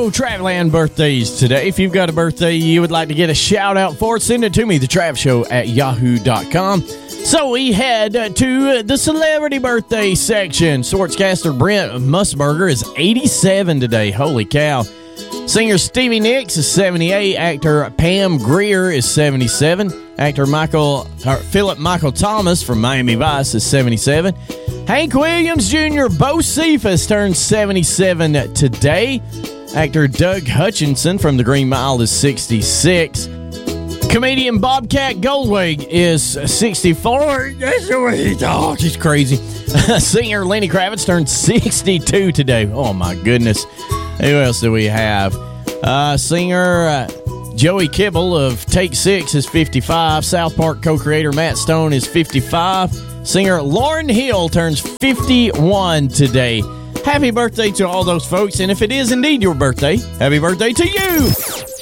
no Travland birthdays today. If you've got a birthday you would like to get a shout out for, send it to me, thetravshow@yahoo.com. So we head to the celebrity birthday section. Sportscaster Brent Musburger is 87 today. Holy cow. Singer Stevie Nicks is 78. Actor Pam Grier is 77. Actor Philip Michael Thomas from Miami Vice is 77. Hank Williams Jr., Bo Cephas turns 77 today. Actor Doug Hutchinson from The Green Mile is 66. Comedian Bobcat Goldthwait is 64. That's the way he talks. He's crazy. Singer Lenny Kravitz turned 62 today. Oh, my goodness. Who else do we have? Singer Joey Kibble of Take 6 is 55. South Park co-creator Matt Stone is 55. Singer Lauryn Hill turns 51 today. Happy birthday to all those folks. And if it is indeed your birthday, happy birthday to you.